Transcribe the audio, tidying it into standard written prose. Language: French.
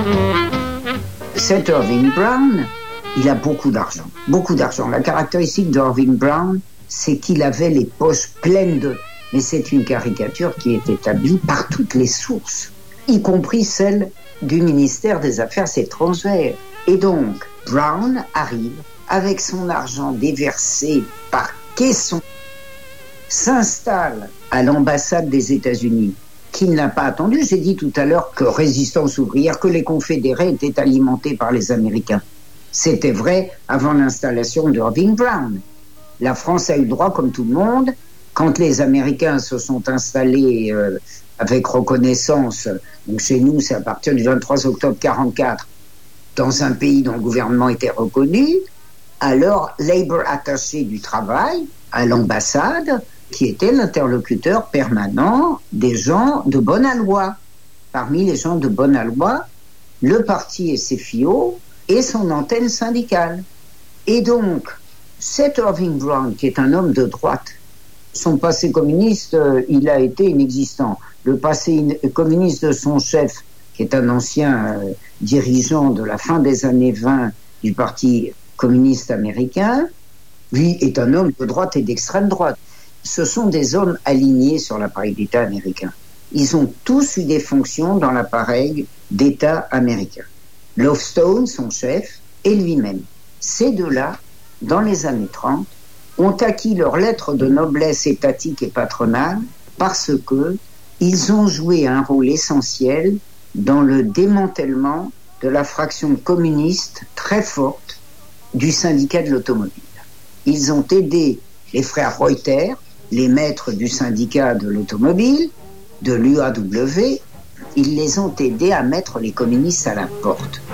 Cet Irving Brown, il a beaucoup d'argent, beaucoup d'argent. La caractéristique d'Irving Brown, c'est qu'il avait les poches pleines de... Mais c'est une caricature qui est établie par toutes les sources, y compris celle du ministère des Affaires étrangères. Et donc, Brown arrive avec son argent déversé par caisson, s'installe à l'ambassade des États-Unis, qu'il n'a pas attendu. J'ai dit tout à l'heure que Résistance ouvrière, que les confédérés étaient alimentés par les Américains. C'était vrai avant l'installation d'Irving Brown. La France a eu le droit, comme tout le monde, quand les Américains se sont installés avec reconnaissance, donc chez nous c'est à partir du 23 octobre 1944, dans un pays dont le gouvernement était reconnu, alors Labour attaché du travail à l'ambassade, qui était l'interlocuteur permanent des gens de bonne aloi. Parmi les gens de bonne aloi, le parti SFIO et son antenne syndicale. Et donc, cet Irving Brown, qui est un homme de droite, son passé communiste, il a été inexistant. Le passé communiste de son chef, qui est un ancien dirigeant de la fin des années 20 du Parti communiste américain, lui est un homme de droite et d'extrême droite. Ce sont des hommes alignés sur l'appareil d'État américain. Ils ont tous eu des fonctions dans l'appareil d'État américain. Lovestone, son chef, et lui-même. Ces deux-là, dans les années 30, ont acquis leur lettre de noblesse étatique et patronale parce que ils ont joué un rôle essentiel dans le démantèlement de la fraction communiste très forte du syndicat de l'automobile. Ils ont aidé les frères Reuter, les maîtres du syndicat de l'automobile, de l'UAW, ils les ont aidés à mettre les communistes à la porte.